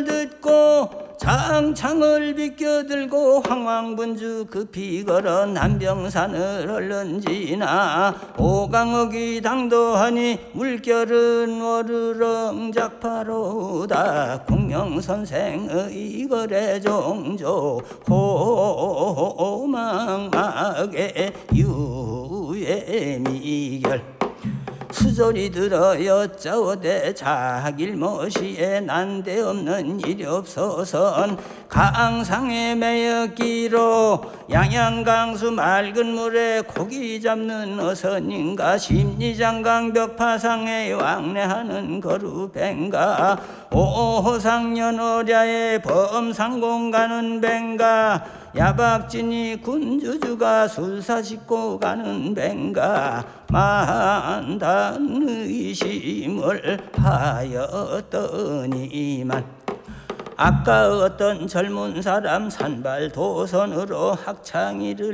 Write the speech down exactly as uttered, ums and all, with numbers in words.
말을 듣고 장창을 비껴들고 황왕분주 급히 걸어 남병산을 얼른 지나 오강옥이 당도하니 물결은 워르렁작파로다 공명선생의 거래 종조 호망막의 유예미결 수절이 들어 여짜오되 자길모시에 난데없는 일이 없어선 강상에 매였기로 양양강수 맑은 물에 고기 잡는 어선인가 심리장강 벽파상에 왕래하는 거루뱅가 오호상연어랴에 범상공 가는 뱅가 야박진이 군주주가 술사 싣고 가는 뱅가 만단 의심을 하였더니만 아까 어떤 젊은 사람 산발도선으로 학창이를